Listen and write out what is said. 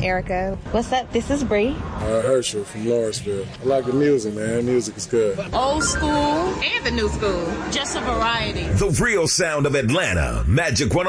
Erica. What's up? This is Bree. Herschel from Lawrenceville. I like the music, man. Music is good. Old school and the new school. Just a variety. The real sound of Atlanta. Magic 105.